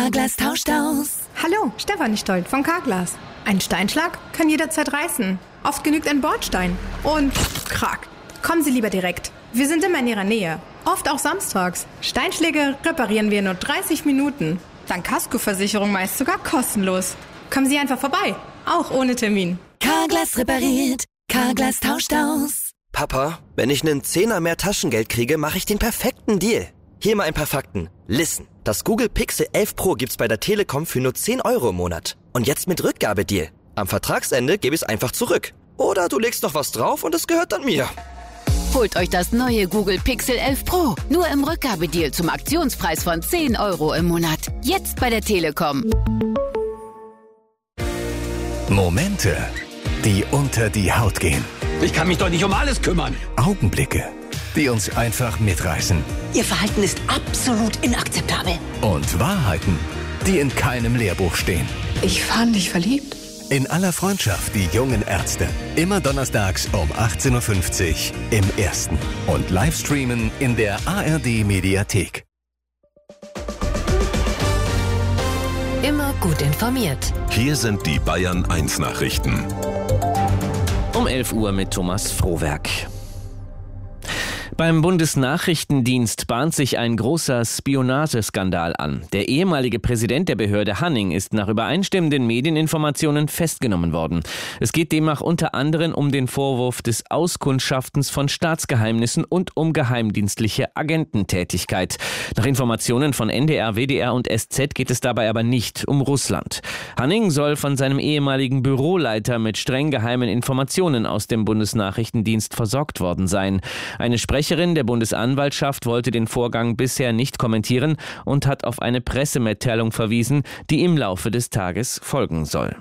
Carglass tauscht aus. Hallo, Stefanie Stolt von Carglass. Ein Steinschlag kann jederzeit reißen. Oft genügt ein Bordstein. Und krack. Kommen Sie lieber direkt. Wir sind immer in Ihrer Nähe. Oft auch samstags. Steinschläge reparieren wir in nur 30 Minuten. Dank Kaskoversicherung meist sogar kostenlos. Kommen Sie einfach vorbei. Auch ohne Termin. Carglass repariert. Carglass tauscht aus. Papa, wenn ich einen Zehner mehr Taschengeld kriege, mache ich den perfekten Deal. Hier mal ein paar Fakten. Listen, das Google Pixel 11 Pro gibt's bei der Telekom für nur 10 € im Monat. Und jetzt mit Rückgabedeal. Am Vertragsende gebe ich es einfach zurück. Oder du legst noch was drauf und es gehört dann mir. Holt euch das neue Google Pixel 11 Pro. Nur im Rückgabedeal zum Aktionspreis von 10 € im Monat. Jetzt bei der Telekom. Momente, die unter die Haut gehen. Ich kann mich doch nicht um alles kümmern. Augenblicke, die uns einfach mitreißen. Ihr Verhalten ist absolut inakzeptabel. Und Wahrheiten, die in keinem Lehrbuch stehen. Ich fand dich verliebt. In aller Freundschaft, die jungen Ärzte. Immer donnerstags um 18.50 Uhr im Ersten. Und Livestreamen in der ARD Mediathek. Immer gut informiert. Hier sind die Bayern 1 Nachrichten. Um 11 Uhr mit Thomas Frohwerk. Beim Bundesnachrichtendienst bahnt sich ein großer Spionageskandal an. Der ehemalige Präsident der Behörde Hanning ist nach übereinstimmenden Medieninformationen festgenommen worden. Es geht demnach unter anderem um den Vorwurf des Auskundschaftens von Staatsgeheimnissen und um geheimdienstliche Agententätigkeit. Nach Informationen von NDR, WDR und SZ geht es dabei aber nicht um Russland. Hanning soll von seinem ehemaligen Büroleiter mit streng geheimen Informationen aus dem Bundesnachrichtendienst versorgt worden sein. Eine Sprecherin der Bundesanwaltschaft wollte den Vorgang bisher nicht kommentieren und hat auf eine Pressemitteilung verwiesen, die im Laufe des Tages folgen soll.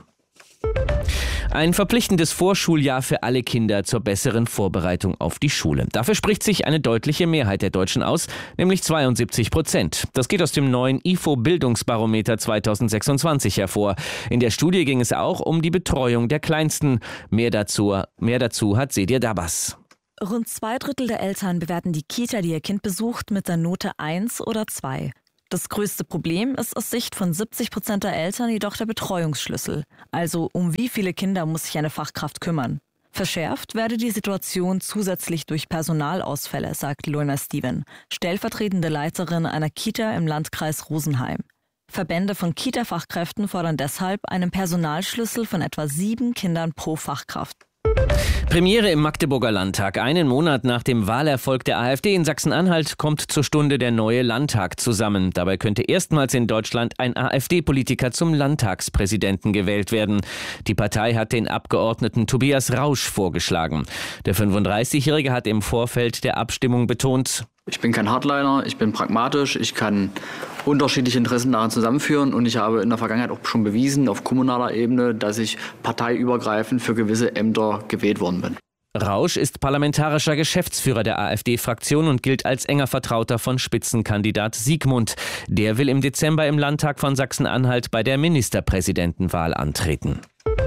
Ein verpflichtendes Vorschuljahr für alle Kinder zur besseren Vorbereitung auf die Schule. Dafür spricht sich eine deutliche Mehrheit der Deutschen aus, nämlich 72%. Das geht aus dem neuen IFO-Bildungsbarometer 2026 hervor. In der Studie ging es auch um die Betreuung der Kleinsten. Mehr dazu hat Sedir Dabas. Rund 2/3 der Eltern bewerten die Kita, die ihr Kind besucht, mit der Note 1 oder 2. Das größte Problem ist aus Sicht von 70% der Eltern jedoch der Betreuungsschlüssel. Also um wie viele Kinder muss sich eine Fachkraft kümmern? Verschärft werde die Situation zusätzlich durch Personalausfälle, sagt Lorna Steven, stellvertretende Leiterin einer Kita im Landkreis Rosenheim. Verbände von Kita-Fachkräften fordern deshalb einen Personalschlüssel von etwa 7 Kindern pro Fachkraft. Premiere im Magdeburger Landtag. Einen Monat nach dem Wahlerfolg der AfD in Sachsen-Anhalt kommt zur Stunde der neue Landtag zusammen. Dabei könnte erstmals in Deutschland ein AfD-Politiker zum Landtagspräsidenten gewählt werden. Die Partei hat den Abgeordneten Tobias Rausch vorgeschlagen. Der 35-Jährige hat im Vorfeld der Abstimmung betont: Ich bin kein Hardliner, ich bin pragmatisch, ich kann unterschiedliche Interessen daran zusammenführen und ich habe in der Vergangenheit auch schon bewiesen, auf kommunaler Ebene, dass ich parteiübergreifend für gewisse Ämter gewählt worden bin. Rausch ist parlamentarischer Geschäftsführer der AfD-Fraktion und gilt als enger Vertrauter von Spitzenkandidat Siegmund. Der will im Dezember im Landtag von Sachsen-Anhalt bei der Ministerpräsidentenwahl antreten.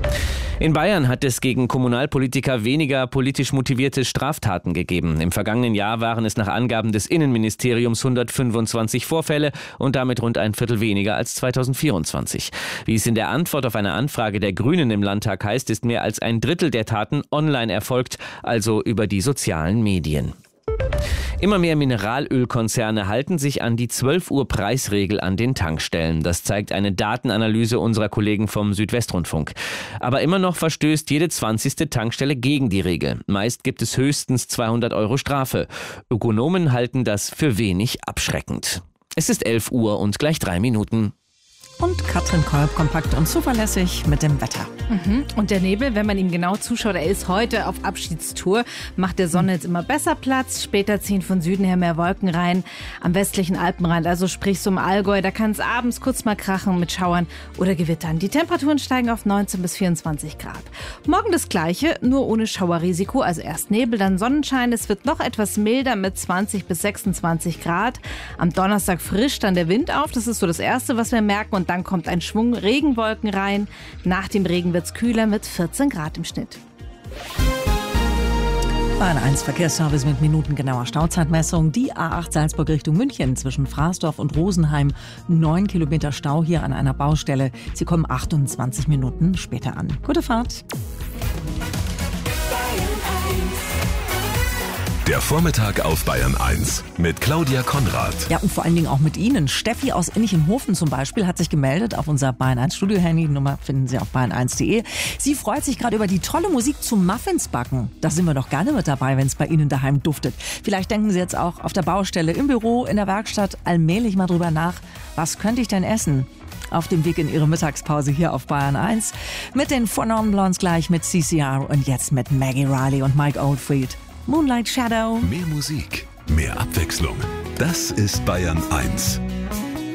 In Bayern hat es gegen Kommunalpolitiker weniger politisch motivierte Straftaten gegeben. Im vergangenen Jahr waren es nach Angaben des Innenministeriums 125 Vorfälle und damit rund ein Viertel weniger als 2024. Wie es in der Antwort auf eine Anfrage der Grünen im Landtag heißt, ist mehr als ein Drittel der Taten online erfolgt, also über die sozialen Medien. Immer mehr Mineralölkonzerne halten sich an die 12 Uhr Preisregel an den Tankstellen. Das zeigt eine Datenanalyse unserer Kollegen vom Südwestrundfunk. Aber immer noch verstößt jede 20. Tankstelle gegen die Regel. Meist gibt es höchstens 200 € Strafe. Ökonomen halten das für wenig abschreckend. Es ist 11 Uhr und gleich 3 Minuten. Und Katrin Kolb, kompakt und zuverlässig mit dem Wetter. Und der Nebel, wenn man ihm genau zuschaut, er ist heute auf Abschiedstour, macht der Sonne jetzt immer besser Platz. Später ziehen von Süden her mehr Wolken rein, am westlichen Alpenrand, also sprich so im Allgäu. Da kann es abends kurz mal krachen mit Schauern oder Gewittern. Die Temperaturen steigen auf 19 bis 24 Grad. Morgen das Gleiche, nur ohne Schauerrisiko. Also erst Nebel, dann Sonnenschein. Es wird noch etwas milder mit 20 bis 26 Grad. Am Donnerstag frischt dann der Wind auf. Das ist so das Erste, was wir merken. Und dann kommt ein Schwung Regenwolken rein. Nach dem Regen wird es kühler mit 14 Grad im Schnitt. Bayern 1 Verkehrsservice mit minutengenauer Stauzeitmessung. Die A8 Salzburg Richtung München zwischen Fraßdorf und Rosenheim. 9 Kilometer Stau hier an einer Baustelle. Sie kommen 28 Minuten später an. Gute Fahrt. Der Vormittag auf Bayern 1 mit Claudia Konrad. Ja, und vor allen Dingen auch mit Ihnen. Steffi aus Innichenhofen zum Beispiel hat sich gemeldet auf unser Bayern 1 Studio-Handy. Die Nummer finden Sie auf bayern1.de. Sie freut sich gerade über die tolle Musik zum Muffinsbacken. Da sind wir doch gerne mit dabei, wenn es bei Ihnen daheim duftet. Vielleicht denken Sie jetzt auch auf der Baustelle, im Büro, in der Werkstatt allmählich mal drüber nach, was könnte ich denn essen? Auf dem Weg in Ihre Mittagspause hier auf Bayern 1. Mit den Four Non Blondes gleich mit CCR und jetzt mit Maggie Riley und Mike Oldfield. Moonlight Shadow. Mehr Musik, mehr Abwechslung. Das ist Bayern 1.